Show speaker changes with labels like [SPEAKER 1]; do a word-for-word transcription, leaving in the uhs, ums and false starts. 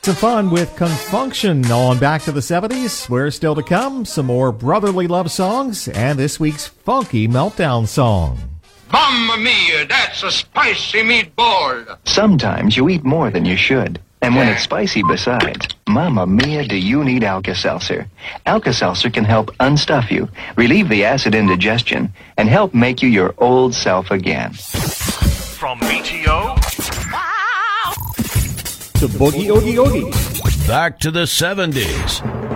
[SPEAKER 1] Some fun with Confunction on Back to the seventies. We're still to come, some more brotherly love songs, and this week's funky meltdown song.
[SPEAKER 2] Mamma mia, that's a spicy meatball.
[SPEAKER 3] Sometimes you eat more than you should. And when it's spicy besides, Mamma mia, do you need Alka-Seltzer? Alka-Seltzer can help unstuff you, relieve the acid indigestion, and help make you your old self again.
[SPEAKER 4] From B T O
[SPEAKER 1] To Boogie Oogie Oogie.
[SPEAKER 5] Back to the seventies.